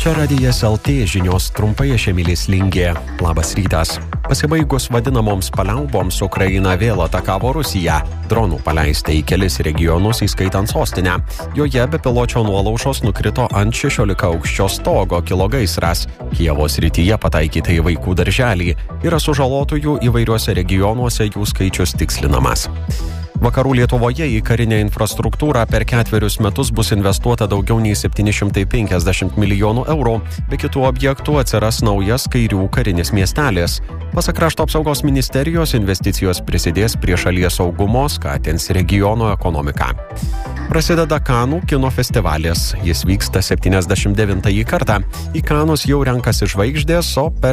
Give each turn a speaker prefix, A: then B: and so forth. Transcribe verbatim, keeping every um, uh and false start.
A: Čia radijas L T žinios trumpai aš Emilis Lingė. Labas rytas. Pasibaigus vadinamoms paliauboms Ukraina vėl atakavo Rusiją. Dronų paleista į kelis regionus, įskaitant sostinę. Joje bepiločio nuolaužos nukrito ant šešiolika aukščio stogo, kilo gaisras. Kijevo srityje pataikyta į vaikų darželį. Yra sužalotųjų įvairiuose regionuose, jų skaičius tikslinamas. Vakarų Lietuvoje į karinę infrastruktūrą per ketverius metus bus investuota daugiau nei septyni šimtai penkiasdešimt milijonų eurų. Be kitų objektų atsiras naujas Kairių karinis miestelis. Pasak Krašto apsaugos ministerijos, investicijos prisidės prie šalies saugumo, skatins regiono ekonomiką. Prasideda Kanų kino festivalis. Jis vyksta septyniasdešimt devintąjį kartą. Į Kanus jau renkasi žvaigždės, o per